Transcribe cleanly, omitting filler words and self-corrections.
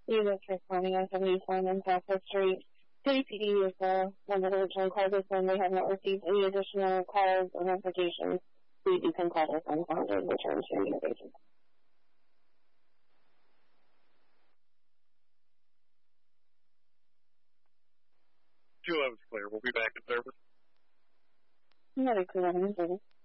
Units responding on 71 on Southwest Street. City PD is the one that originally called us, and they have not received any additional calls or notifications. You can call us on founded return to your basis. Two 11's clear. We'll be back in service. Medical 11 service.